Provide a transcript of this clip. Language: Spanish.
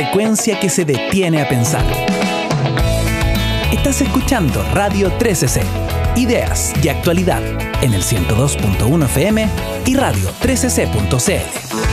Frecuencia que se detiene a pensar. Estás escuchando Radio 13C, ideas y actualidad en el 102.1 FM y radio13c.cl.